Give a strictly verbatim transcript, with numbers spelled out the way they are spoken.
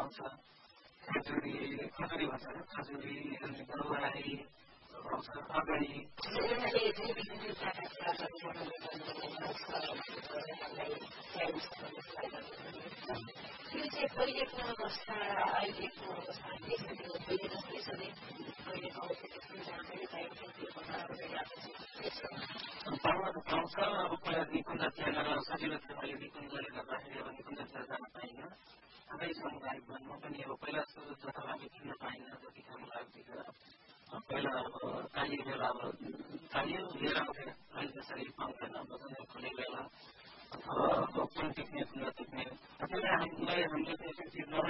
आउँछ खजुरी खजुरी भन्छ खजुरी अनि दौराई आउँछ अगाडि पहिलेको अवस्था अहिलेको अवस्था पहिले जस्तै छ नि पहिलेको अवस्था त्यस्तै जानकारी पाउन त पाउँछ अब पहिला निकुञ्ज थिएन सजिलो थियो अहिले निकुञ्जले गर्दाखेरि अब निकुञ्जतिर जान पाइन्न सबै समुदाय भन्नु पनि अब पहिला जताभावी किन्न पाइन्न जतिखेर लाग्थ्यो पहिला अब चाहिने बेला अब चाहियो लिएर आउँथ्यो अहिले त्यसरी पाउँदैन बजारमा खुले बेला अथवा कुन टिप्ने कुन टिप्ने त्यसैले हामीलाई हामीले